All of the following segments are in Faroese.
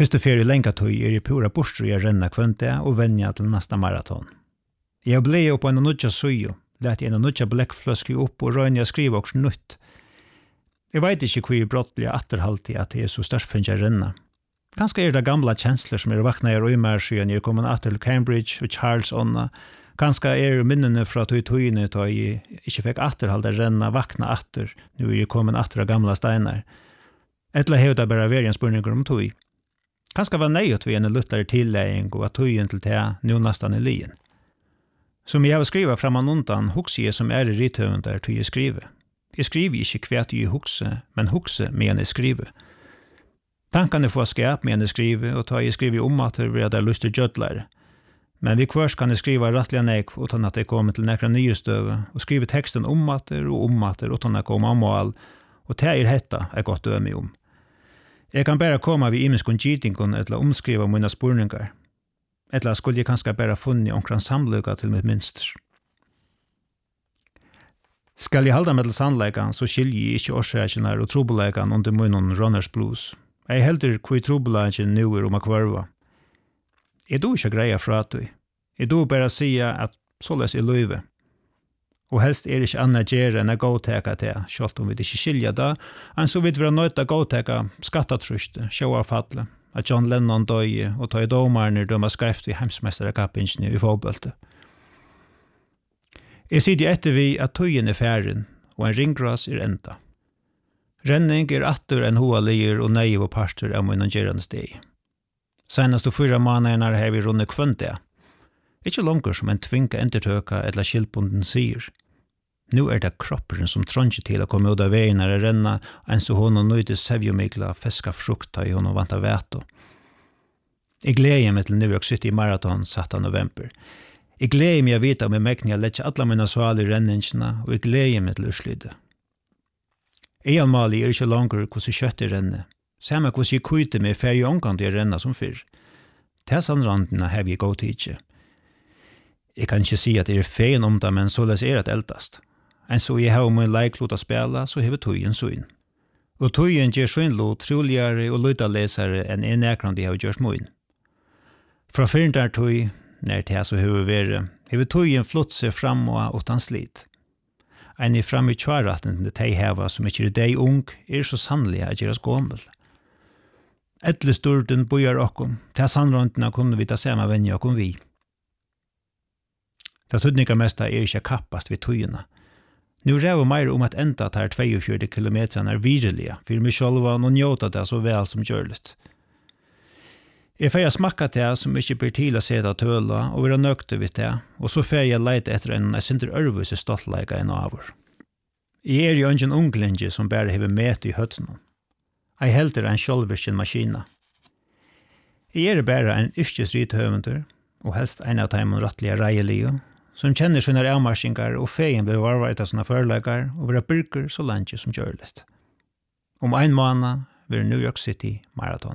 Fyrste ferie länka tog I pura borstru I renna kvönte og venja til nästa maraton. Jeg ble opp på en nudja suju, lette en nudja blekkfløske opp og røyne å skrive også nytt. Jeg vet ikke hvor brottelig atterhaltig at jeg så størst finner renna. Kanskje det gamla kjensler som vakna I røymer siden jeg kom til Cambridge og Charles Onna. Kanskje minnene fra tøyene da jeg ikke fikk atterhalde renna vakna atter, nå jeg kom atter av gamla steinar. Etla hevda bara vært en spurninger om tøy. Kanskje var nøyot vi en luttare tilleging og at tøyen til det nå nastan lien. Som jeg har skrivet framan undan, hukse jeg som I rithøvendar til jeg skriver. Jeg skriver ikke kvært jeg hukse, men hukse medan jeg skriver. Tankene får skap medan jeg skriver, og ta jeg skriver at det er lyst til gjødlare. Men vi kvørs kan jeg skrive rettelig nek utan at jeg kommer til nekra nye støve, og skrive teksten at det utan at komme mål, og det hetta godt døme om. Jeg kan bare komme vid imenskon gitingon eller omskriva mine spurningar. Eller skulle jeg kanskje bare funne omkran samluga til mitt minster. Skal jeg halda med til sannleikan, så skiljer jeg ikke årsreikene og trobeleikan under munnen runners blues. Jeg heldur hvor trobeleikan nu om å kvarva. Jeg do ikke greia fra tøy. Jeg do bare sia at såles løyve. Og helst ikke anna gjere enn å gåteka til, selv om vi ikke skilja da, enn så vidt vi har nøyt å gåteka skattatruste, sjåarfallet, at John Lennon døye og ta I domarne døma skreft I hemsmesterkappingene I fotbollte. Jeg sier etter vi at tøyen færen, og en ringgras enda. Renning atter en hoa lier og nei og parter av min gjerande steg. Senast og 4 måneder har vi rundet kvønte. Ikke langer som en tvinka endertøka eller skilpunden sier. Nu det kroppen som trånger til å komme ut av veien når det renner, enn så hun og nøyde sevjomigla feska frukta I hun og vant av veto. Jeg gleder meg til New York City Marathon 17. november. Jeg gleder meg å vite om jeg mekner å lette alle mine sval I renningene, og jeg gleder meg til utslydet. Jeg anmalig ikke langer hvordan kjøttet renner. Samme hvordan jeg kvite meg ferie omgang til å renne som før. Tessanrandene har vi gått ikke. Jeg kan ikke si at jeg feien om det, men så les det eldast. En så jeg har min leiklot å spela, så hever tøyen søyn. Og tøyen gjør søyn lot troligere og lydalesere enn en nekrand de har gjort møyn. Fra fyren der tøy, nær til så hever tøyen flott seg fram og utan slit. En fram I tjaraten til teg heva som ikke deg ung, så sannelig at gjøres gommel. Etle styrten bojar okkom, til sannrøntene kunne vi ta samme venje okkom vi. Det tydninga mesta ikke kappast vid tøyene. Nu ræver meir om at enda tar 42 kilometer virrelige, for meg sjølva og njóta det så vel som gjørligt. Jeg får smakka det som ikke blir til å seta tøla og være nøkte vidt det, og så får jeg leite etter en sinter ørvise stoltleika enn avur. Jeg jo ingen unglinje som bare hever met I høttene. Jeg helter en sjølvirken maskina. Jeg bare en yrkesrithøvender, og helst en av dem rettlige reilige, som kjenner sine avmarsingar og feien blir varvaret av sine føreleikar og være byrker så langt som gjørligt. Om en måned vil New York City Marathon.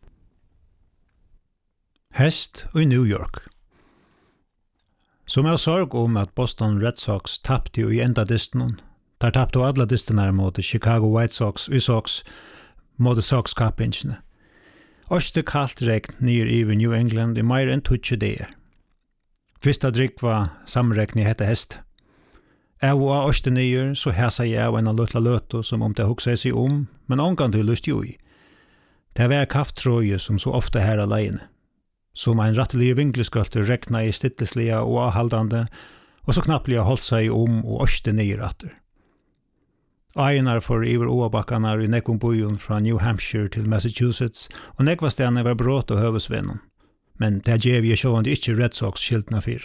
Hest I New York. Som jeg sorg om at Boston Red Sox tappte I enda distenen, der tappte alle distener mot Chicago White Sox, Sox, mot Sox-kappingene. Også kaldt regn nere I New England I mer enn 20 dager. Fyrsta drikk var samrekning hette hest. Jeg var også nyer, så hæsa jeg av en lutla løto som om det huksa seg om, men omgang til lyst jo I. Det var kafttråje som så ofte her alene. Som en rattelig vinkleskølte rekna I stitteslige og avhaldande, og så knapplig holdt seg om og også nyer atter. Einar for iver oabakkanar I nekvombujon fra New Hampshire til Massachusetts, og nekvastene var brått og høvesvennen. Men det gjev jeg sjående ikke Red Sox skiltene for.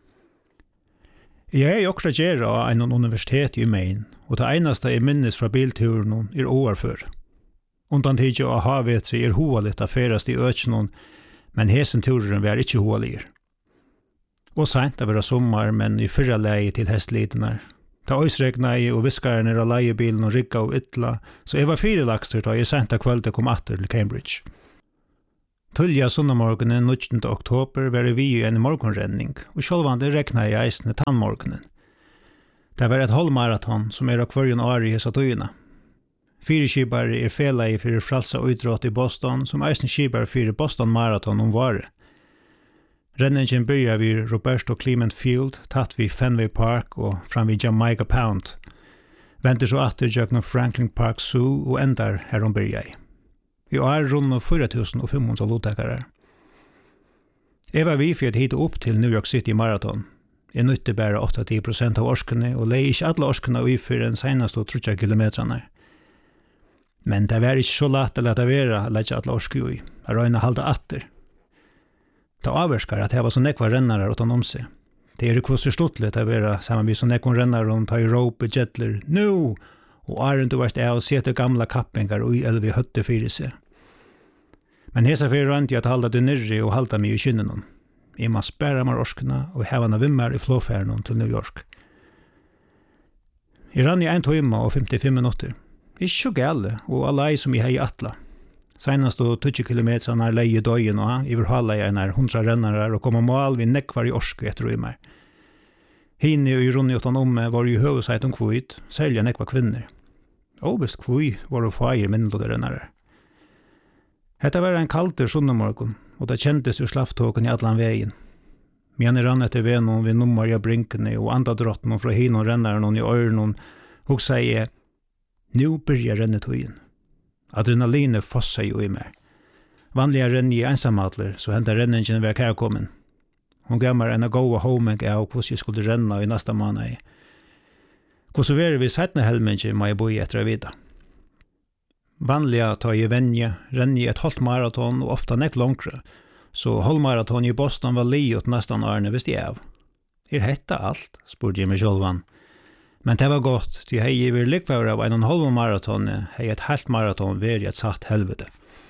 Jeg også gjerra av en universitet I Maine, og det eneste jeg minnes fra bilturen år før. Undan tidlig å ha vet seg hoa litt affærast I økene, men hesen turen var ikke hoa lir. Og sent det var sommar, men I fyrra leie til hestlitene. Da øysregna jeg og viskarene av leiebilen og rigga og ytla, så jeg var 4 lakster da jeg sent av kvöldet kom atter til Cambridge. Tulja sunnamorgenen 19. oktober var vi I en morgonrenning, og sjølvande rekna I eisne tannmorgenen. Det var et halvmaraton som av kvarjon år I hesa tøyina. Fyra skipare felai för fralsa utråt i Boston, som eisen skipare för Boston Marathon om vare. Renningen börjar vid Roberto Clement Field, tatt vid Fenway Park och fram vid Jamaica Pound. Venter så åter genom Franklin Park Zoo och ändar här de börjar. I år runt 4500 lottakare. Jag var vi för att hitta upp till New York City Marathon. Jag nytte bara 80% av orskene och lei ikke alle orskene ut for den senaste 30 kilometrarna. Men det var ikke så lett å lete være å legge alle orske i. Jeg røyne halde atter. Det avverskar at jeg var så nekva rennare utan om seg. Det kvosser stortlet å være sammen med så nekva rennare og ta i rope, jetler, nu! Og Arjen du varst av å se til gamla kappingar og i elvi høtte fyrir seg. Men hesa fyrir rønt jeg at halda du nirri og halda mig i kynnen. Jeg må spæra meg orskene og hevana vimmer i flåfæren til New York. Jeg rann i 1 time og 55 minutter. Ikke så gale, og alle ei som jeg har i atla. Senast og 20 kilometer leie døyen og i verhala jeg 100 rennare og kom mål vi nekvar i orske etter og i meg. Hine og i runni utan omme var i høveseit om kvitt, særlig nekvar kvinner. Obest kvitt var å feir minnlåde rennare. Hetta var en kalter sunnumorgon, og det kjentes ur slafttåken i allan vegin. Men jeg rann etter venon vid nummer i brinkene og andadrotten fra hinon rennaren i øyrenon, og sier, nu byrjar rennetøyen. Adrenalinet fossar jo i meg. Vanliga renner i ensamadler, så hentar renningen var kærkommen. Hon gammar en gåa homing av hvordan jeg skulle renna i nästa måned. Hvordan var vi setne helmingen må jeg bo i etter å vite. Vanliga tar jeg venje, renner et halvt maraton og ofta nekk långre, så halvmaraton i Boston var liot nästan årene visst jeg av. Hetta allt, spurte jeg meg sjølvan. Men det var godt, de hei vi likvar av 1,5 maraton, hei et halvt maraton veri et satt helvete.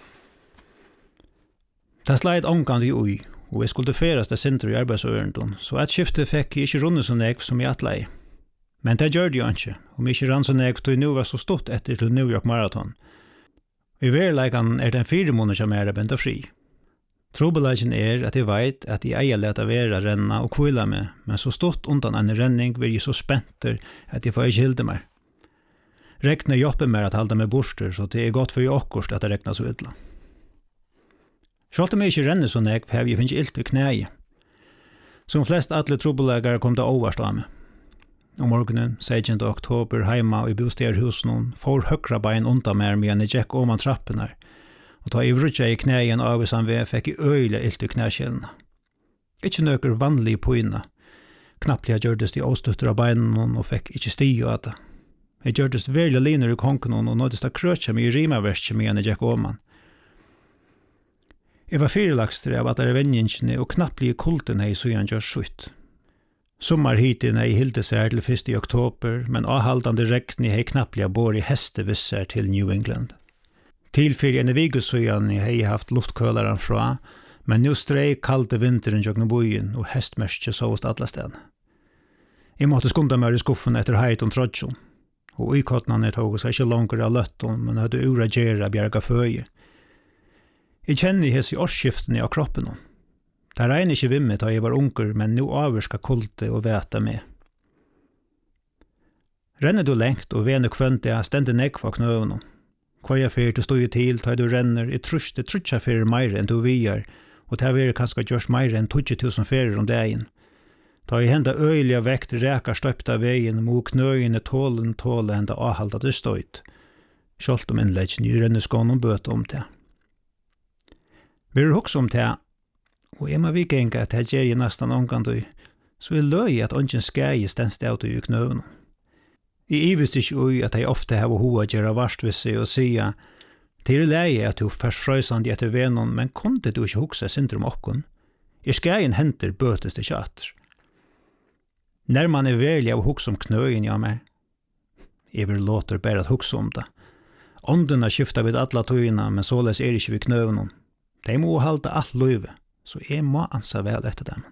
Det sleit omkant i ui, og jeg skulle ferast det sinter i arbeidsøverendun, så et skifte fikk jeg ikke runde så nekv som jeg atlei. Men det gjør de jo ikke, om jeg ikke rann så nekv tog nu var så stort etter til New York Marathon. I verleikan den 4 måneder som er bent og fri. Trobelagen at jeg vet at jeg eier leta vera renna og kvila meg, men så stort undan en renning vil jeg så spenter at jeg får ikke hilde meg. Rekne jobber med at halda meg borster, så det godt for jeg okkurst at det rekna så ytla. Sjalt om jeg ikke renner så nekv, har jeg finnes ilt i knæi. Som flest alle trobelager kom det overst av meg. Om morgenen, 16. oktober, heima i bostegarhusen, får høkra bein undan meg medan jeg gikk om trappene, og ta i vrutja i knæien av i samvei fikk jeg øyla ilt i knæskjellene. Ikke nøkker vanlig poina. Knapplig gjørdes de avstuttere av beinen og fikk ikke stige av det. Jeg gjørdes veldig liner i konken og nåddes da krøtja meg i rimaverskje medan jeg gikk om han. Jeg var fyrelagstere av at det vennjengene og knapplig kulten hei så han gjør slutt. Sommarhiten hei hilde seg til 1. oktober, men avhaldande rekni hei knapplig bor i hestevisser til New England. Tilfyrir en vigusøyan hei haft luftkølaren fra, men nu strei kalde vinteren jøgnu bojen og hestmerskje såvast alla sted. Jeg måtte skunda meg i skuffen etter heit og trodjon, og uikottnane tog seg ikke langer av løtton, men hadde ura gjerra bjerga føye. Jeg kjenner hess i årsskiftene av kroppen. Det regner ikke vimmet da jeg var unger, men nu avvarska kulte og veta med. Renner du lengt og vene kvønte stende nekva knøvene. Hva fyr du stod til, da du renner, i truste trutja fyr meire enn du viar, og det har kanskje gjørs meire enn 20.000 fyrer om dagen. Da jeg henda øyliga vekt rekar støpta veien, mo knøyene tåle henda avhalda det støyt. Sjalt om innleggen i renneskån og bøte om det. Vi er hos om det, og jeg må vikenga at det gjør jeg nesten omkant, så jeg løy at ongen skei stenst av i knøvene. Jeg ivis ikke ui at jeg ofte har hoa gjøre varstvisse og sia til leie at du fers frøysand etter venon, men kunde du ikke hukse syndrom okkon? Skeien henter bøtes det ikke atter. Når man verlig av hukse om knøyen, ja meg, jeg vil låter bare at hukse om det. Åndena skifta vid alla tøyina, men såles ikke vid knøvenon. De må halda alt løyve, så jeg må ansa vel etter dem.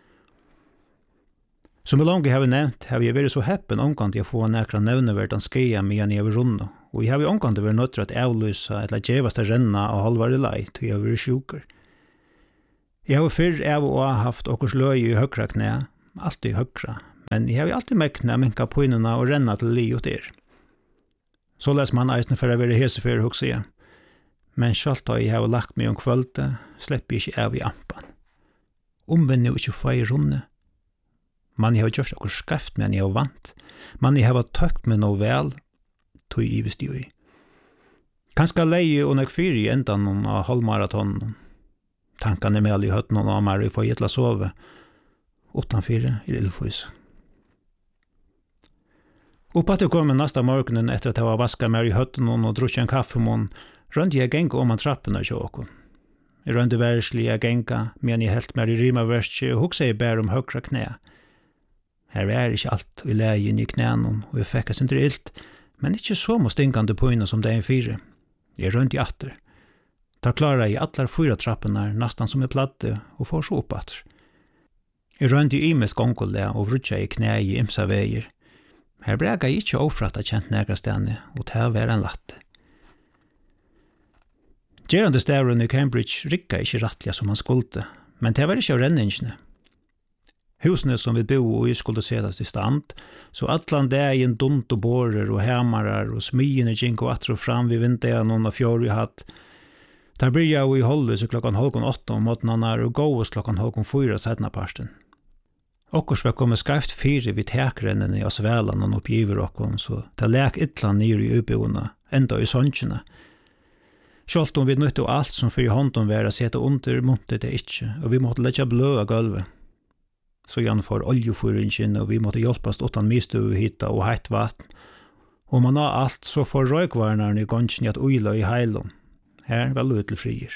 Som jeg langt har nevnt, har jeg vært så heppen omkant til å få nekra nevneverdan skeia medan jeg var rundt, og jeg har omkant til å være nødt til å avlysa eller gjevast å renna av halvare lei til jeg var sjuker. Jeg har fyrr av og haft okkurs løy i høgra knæ, alltid høgra, men jeg har alltid mekna minka poinuna og renna til li og der. Så les man eisne for å være hesefer, husker jeg. Men selv da jeg har lagt meg om kvöldet, slipper jeg ikke av i ampan. Omvendt jo ikke feir runde. Man har gjort akkur skreft, men jeg har vant. Man har tøkt med noe vel, tog jeg visst jo i. Kanskje leie og nek fyr i endan av halvmaratonen. Tankene med i høtten og meg og få gittla sove. Utanfyr i Ildfus. Oppa til kom nasta morgenen etter at jeg var vasket meg i høtten og drukket en kaffemån, rønte jeg genga om trappene til åkken. Jeg rønte værslig jeg genga, men jeg helt meg i rymaverskje og hukse jeg bare om høyre knæ. Her var ikke alt i leien i knænen, og jeg fikk sin ilt, men ikke så stinkende pøyne som det en fire. Jeg rønte i atter. Da klarer jeg alle 4 trappene nesten som jeg platte, og får så opp atter. Jeg rønte i mest gongole og vrutja i knæ i imsa veier. Her brega jeg ikke ofratt av kjent negrastene, og det var en latte. Gerande stavren i Cambridge rikka ikke rattliga som han skulle, men det var ikke av renningene. Husene som vi bo i skulle setas i stand, så atlan dagen dunt og borer og hemarar og smyene gink og atro fram vid vinterna noen av fjord vi hatt. Der blir jeg i holdet så klokken 7:30 om måttenanar og gås klokken 4:30 sedna parsten. Okkurs var kommet skreft 4 vid tekrennene av svelan og oppgiver okkon, så det lek ytlan nyr i uboene, enda i sånkjene. Sjalt om vi nøtte alt som fyrir hånden var å sette under, måtte det ikke, og vi måtte letja blø av gulvet. Så igjen for oljefyringen, og vi måtte hjelpast utan mistøv hitta og heit vatten. Og man har alt, så får røykvarnaren i gongen at uila i heilom. Her var løtel frier.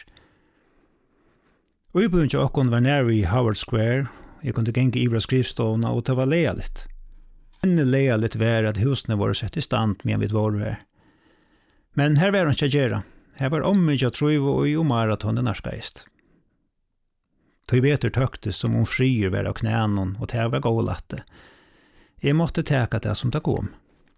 Uibuen til okkon var nær i Howard Square. Jeg kunne genge ivra skrivstående, og det var leia litt. Enne leia litt var at husene var sett i stand med vi var her. Men her var han ikke gjerra. Her var ommykja trøyve og i maratonen narskeist. Tøy beter tøktes som om frier var av knænen, og det var gålatte. Jeg måtte teka det som det kom.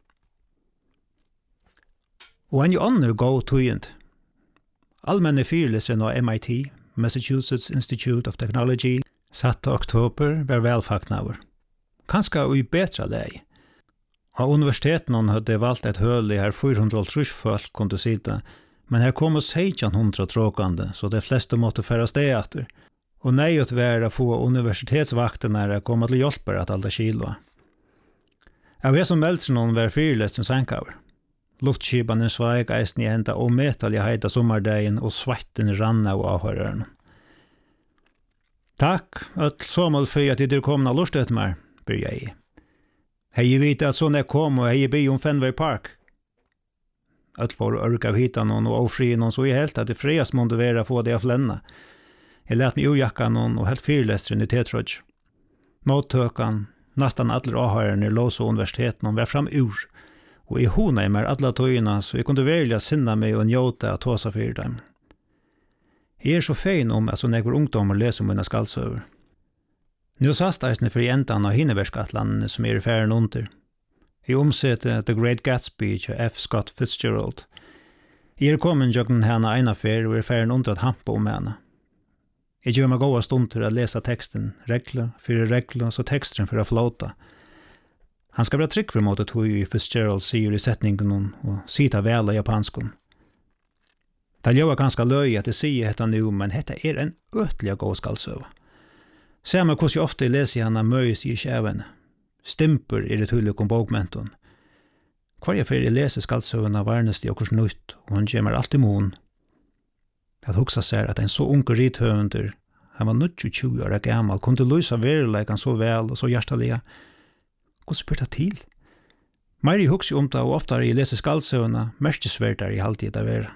Og en jo andre gå tøyend. Allmenne fyrlesen av MIT, Massachusetts Institute of Technology, satt oktober var velfaknaver. Kanskje i betra lei. Av universiteten hadde valgt et høl i her 430 folk kunne sitte, men her kom 1600 tråkande, så de fleste måtte færa steater. Og nøyot var å få universitetsvaktene komme til hjelper at alle kilo. Av det som meldte noen var fyrlesen sankaver. Luftskibene sveig eisen i enda og metallig heita sommerdagen og svetten rann av avhøreren. Takk, at så mål for at de kom av lust etter meg, bør jeg i. Hei vite at sånn jeg kom og hei by om Fenway Park. At for å ørke av hita noen og ofri noen så i helt at det friast måtte være å få det av flenne. Jeg let meg urjakka noen og helt fyrlesteren i Tetrudge. Mottøkan, nesten alle avhørerne i Lås og universiteten var fram ur, og jeg hona i meg alle tøyene så jeg kunne velja sinna meg og njóta av tåsa fyrir dem. Jeg så fein om at så nekker ungdommer leser mine skaldsøver. Nå sast eisne for endan av hinneverskatlandene som i ferien under. Jeg omsette The Great Gatsby til F. Scott Fitzgerald. Jeg kommet jøkken henne en affær og ferien under at hampa om henne. Jeg gjør meg gode stunder å lese teksten, regler, så teksten for å flåta. Han skal være trygg for måte tog i Fitzgerald sier i setningen og sita vel av japanskon. Det gjør ganske løy at jeg sier dette nå, men dette en øtelig god skaldsøve. Se meg hvordan jeg ofte leser henne møys i kjævene. Stimper det tydelig om bokmenten. Hver jeg fyrir leser skaldsøven av varnest i okkurs nytt, og han gjør meg alltid mån. At hugsa seg at en så unge rithøvender, han var 20 år gammal, kunne løse verileikan så vel og så hjertelig. Hvordan spør det til? Mer jeg hugsa om det, og oftere jeg leser skaldsøvene, merkesvært i halvtid av vera.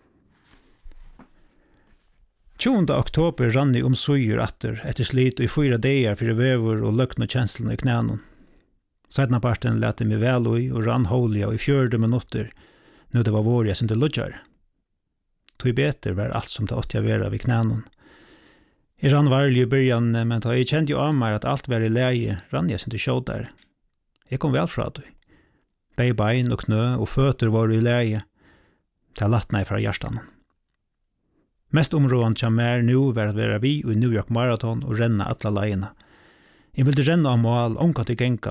20. oktober rann I suger atter etter slit og I 4 dager for vever og løkne kjenslene I knænen. Sednaparten lette meg vel og rann holig og I 40 minutter, nå det var vår jeg synte ludjar. Tog beter var alt som det åtte jeg vera vid knænen. Jeg rann varlig I byrjan, men da jeg kjente jo av meg at alt var I leie, rann jeg synte sjådar. Jeg kom vel fra det. Bei bein og knø og føtter var I leie. Det lattna fra hjertan. Mest områden som nu var at være vi I New York Marathon og renna alla leiene. Jeg ville renna av mål omkant I genka